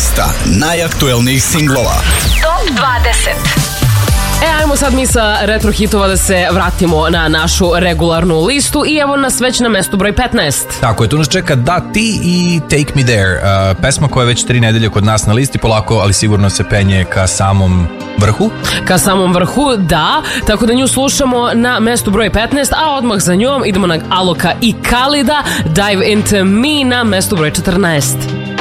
Lista najaktuelnijih singlova. Top 20. Ajmo sad mi sa retro hitova da se vratimo na našu regularnu listu i evo nas već na mestu broj 15. Tako je, tu nas čeka Da Ti i Take Me There, pesma koja je već 3 nedelje kod nas na listi, polako, ali sigurno se penje ka samom vrhu. Ka samom vrhu, da, tako da nju slušamo na mestu broj 15, a odmah za njom idemo na Aloka i Khalida, Dive Into Me na mestu broj 14.